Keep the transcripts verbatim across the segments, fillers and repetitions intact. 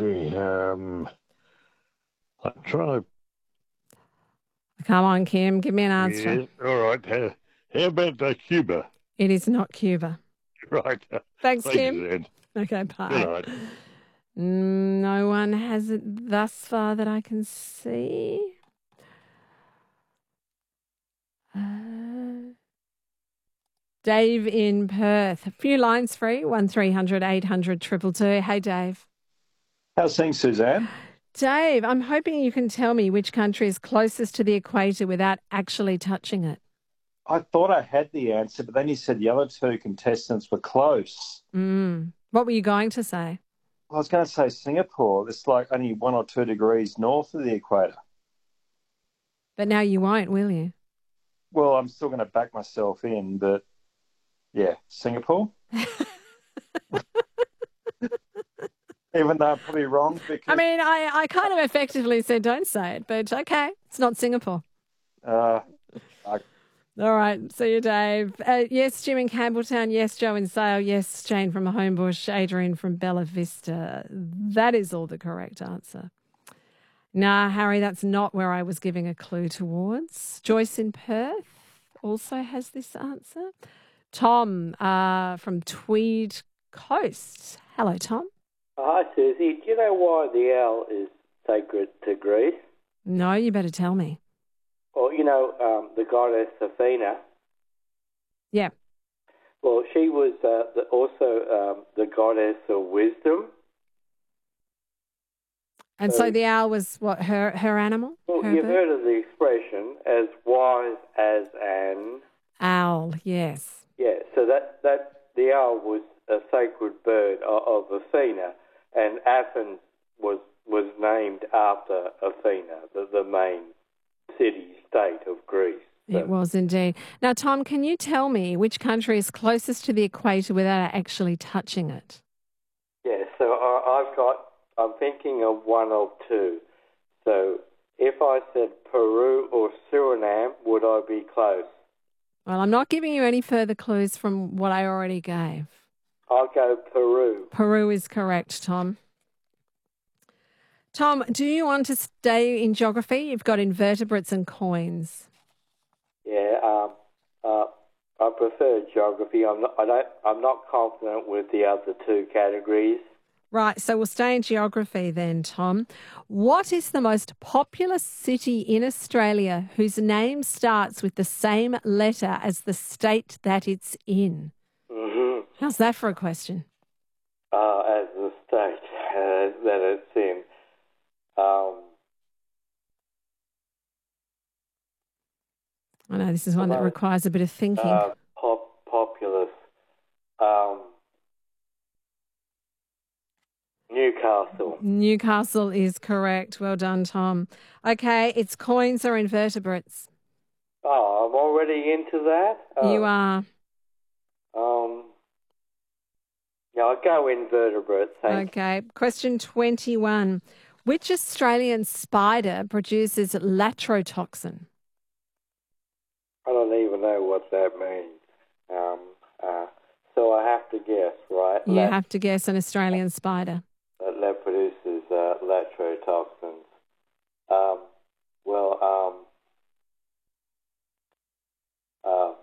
gee, um, I'm trying to... Come on, Kim, give me an answer. Yes, all right. How, how about uh, Cuba? It is not Cuba. Right. Thanks, Thank Kim. you, Zen. Okay, Good bye. night. Mm, No one has it thus far that I can see. Uh, Dave in Perth. A few lines free. One three hundred eight hundred two two two. Hey, Dave. How's things, Suzanne? Dave, I'm hoping you can tell me which country is closest to the equator without actually touching it. I thought I had the answer, but then you said the other two contestants were close. Mm. What were you going to say? I was going to say Singapore. It's like only one or two degrees north of the equator. But now you won't, will you? Well, I'm still going to back myself in, but yeah, Singapore. Even though I'm probably wrong. Because, I mean, I, I kind of effectively said don't say it, but okay, it's not Singapore. Uh, I, All right, see you, Dave. Uh, yes, Jim in Campbelltown. Yes, Joe in Sale. Yes, Jane from Homebush. Adrian from Bella Vista. That is all the correct answer. Nah, Harry, that's not where I was giving a clue towards. Joyce in Perth also has this answer. Tom uh, from Tweed Coast. Hello, Tom. Hi, Susie. Do you know why the owl is sacred to Greece? No, you better tell me. Well, you know, um, the goddess Athena. Yeah. Well, she was uh, the, also um, the goddess of wisdom. And so, so the owl was what, her, her animal? Well, her you've bird? heard of the expression, as wise as an... Owl, yes. Yeah, so that, that the owl was a sacred bird of, of Athena, and Athens was was named after Athena, the, the main city-state of Greece. So, it was indeed. Now, Tom, can you tell me which country is closest to the equator without actually touching it? Yeah, so I, I've got, I'm thinking of one of two. So if I said Peru or Suriname, would I be close? Well, I'm not giving you any further clues from what I already gave. I'll go Peru. Peru is correct, Tom. Tom, do you want to stay in geography? You've got invertebrates and coins. Yeah, um, uh, I prefer geography. I'm not, I don't, I'm not confident with the other two categories. Right, so we'll stay in geography then, Tom. What is the most populous city in Australia whose name starts with the same letter as the state that it's in? Mm-hmm. How's that for a question? Uh, as the state uh, that it's in. Um, I know this is one that requires a bit of thinking. Uh, pop, populous. Um, Newcastle. Newcastle is correct. Well done, Tom. Okay, it's coins or invertebrates? Oh, I'm already into that? Oh. You are. Um, yeah, I'll go invertebrates. Thanks. Okay, question twenty-one. Which Australian spider produces latrotoxin? I don't even know what that means. Um, uh, so I have to guess, right? You Lat- have to guess an Australian spider. That, that produces uh, latrotoxins. Um, well, um, uh,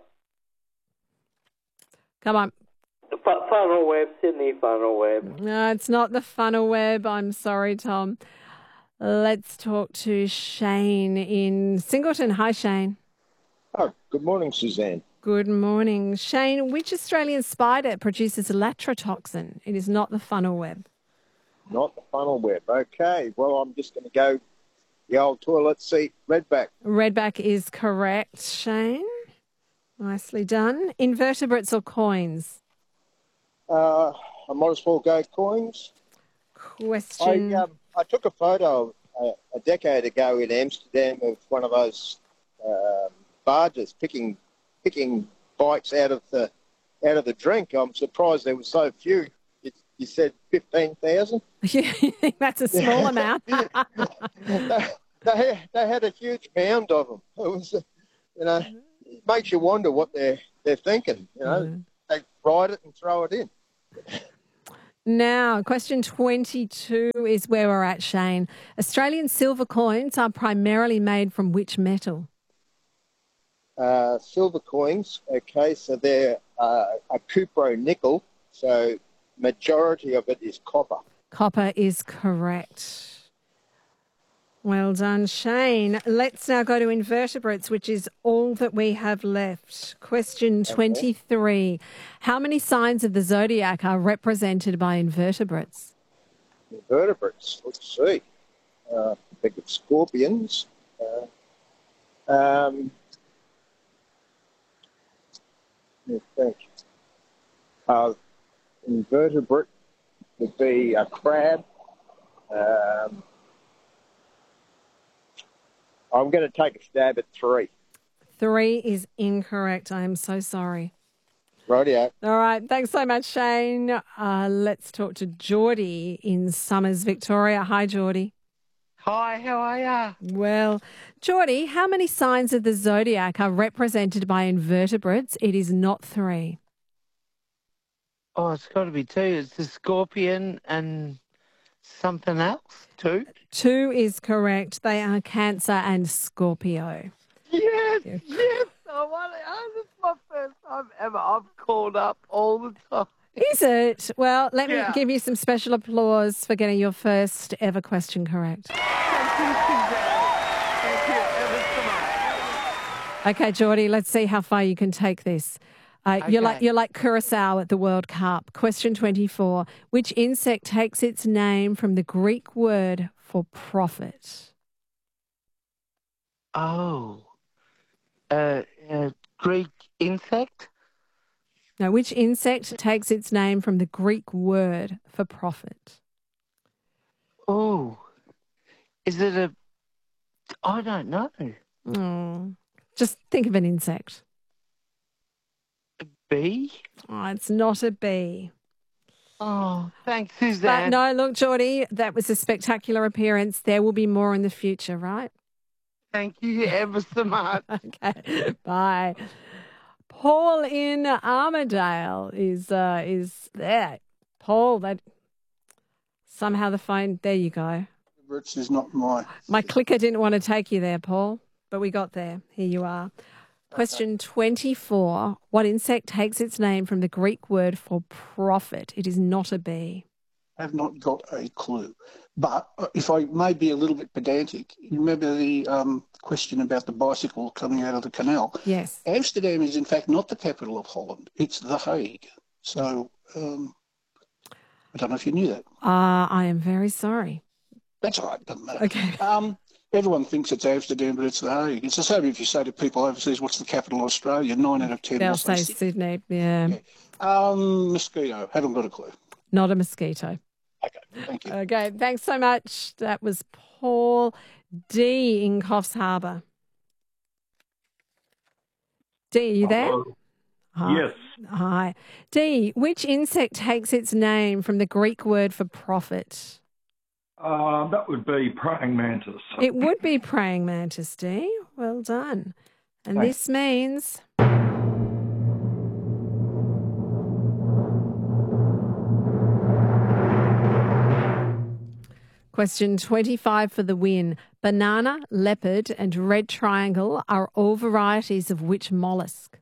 Come on. the fu- funnel web, Sydney funnel web. No, it's not the funnel web. I'm sorry, Tom. Let's talk to Shane in Singleton. Hi, Shane. Oh, good morning, Suzanne. Good morning. Shane, which Australian spider produces latrotoxin? It is not the funnel web. Not the funnel web. Okay, well, I'm just going to go the old toilet seat, redback. Redback is correct, Shane. Nicely done. Invertebrates or coins? Uh, I might as well go coins. Question. I, um, I took a photo uh, a decade ago in Amsterdam of one of those um, barges picking picking bikes out of the out of the drink. I'm surprised there were so few. You, you said fifteen thousand? You think that's a small amount? they, they, they had a huge mound of them. It was, uh, you know, it makes you wonder what they're they're thinking. You know, mm. They ride it and throw it in. Now, question twenty-two is where we're at, Shane. Australian silver coins are primarily made from which metal? Uh, silver coins, okay, so they're uh, a cupro nickel, so majority of it is copper. Copper is correct. Well done, Shane. Let's now go to invertebrates, which is all that we have left. Question twenty-three. How many signs of the zodiac are represented by invertebrates? Invertebrates, let's see. Uh, think of scorpions. Uh, um, let me think. Uh, invertebrate would be a crab. Um, I'm going to take a stab at three. Three is incorrect. I am so sorry. Rightio. All right. Thanks so much, Shane. Uh, let's talk to Geordie in Summers, Victoria. Hi, Geordie. Hi, how are ya? Well, Geordie, how many signs of the zodiac are represented by invertebrates? It is not three. Oh, it's got to be two. It's the scorpion and something else. Two? Two is correct. They are Cancer and Scorpio. Yes, Yeah. yes. I want it. Oh, this is my first time ever. I've called up all the time. Is it? Well, let Yeah. me give you some special applause for getting your first ever question correct. Thank you, Suzanne. Thank you ever so much. Okay, Geordie, let's see how far you can take this. Uh, You're like Okay. you're like Curacao at the World Cup. Question twenty-four. Which insect takes its name from the Greek word for prophet? Oh. Uh, uh, Greek insect? Now, which insect takes its name from the Greek word for prophet? Oh. Is it a... I don't know. Oh, just think of an insect. Bee? Oh, it's not a bee. Oh, thanks, But Suzanne. no, look, Geordie, that was a spectacular appearance. There will be more in the future, right? Thank you ever so much. Okay, bye. Paul in Armadale is uh, is there. Paul, that somehow the phone. There you go. Rich is not my. My clicker didn't want to take you there, Paul, but we got there. Here you are. Question twenty-four. What insect takes its name from the Greek word for prophet? It is not a bee. I have not got a clue. But uh, if I may be a little bit pedantic, you remember the um, question about the bicycle coming out of the canal? Yes. Amsterdam is in fact not the capital of Holland. It's The Hague. So um, I don't know if you knew that. Uh, I am very sorry. That's all right. Doesn't matter. Okay. Um, everyone thinks it's Amsterdam, but it's The Hague. It's the same if you say to people overseas, what's the capital of Australia? Nine out of ten They'll will say Sydney. Sydney. Yeah. Um, mosquito. Haven't got a clue. Not a mosquito. Okay, thank you. Okay, thanks so much. That was Paul D in Coffs Harbour. D, are you there? Hello. Hi. Yes. Hi. D, which insect takes its name from the Greek word for prophet? Uh, that would be praying mantis. It would be praying mantis, D. Well done. And Thanks. this means... Question twenty-five for the win. Banana, leopard and red triangle are all varieties of which mollusk?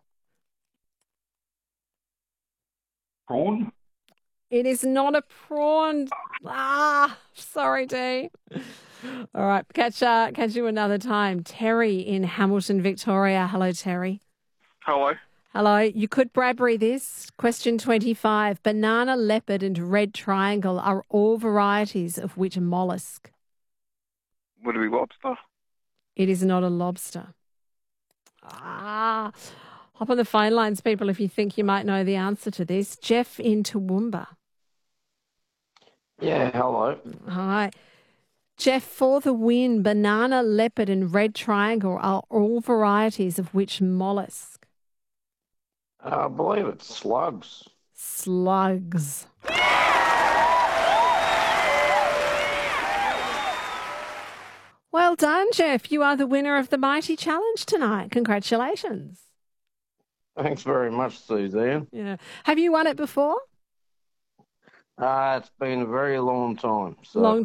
Prawn? It is not a prawn. Ah, sorry, D. All right, catch uh, catch you another time. Terry in Hamilton, Victoria. Hello, Terry. Hello. Hello. You could Bradbury this. Question twenty-five. Banana, leopard and red triangle are all varieties of which mollusk? Would it be lobster? It is not a lobster. Ah, hop on the phone lines, people, if you think you might know the answer to this. Jeff in Toowoomba. Yeah, hello. Hi. Jeff, for the win, banana, leopard and red triangle are all varieties of which mollusk? Uh, I believe it's slugs. Slugs. Well done, Jeff. You are the winner of the Mighty Challenge tonight. Congratulations. Thanks very much, Suzanne. Yeah. Have you won it before? Uh, it's been a very long time. So. Long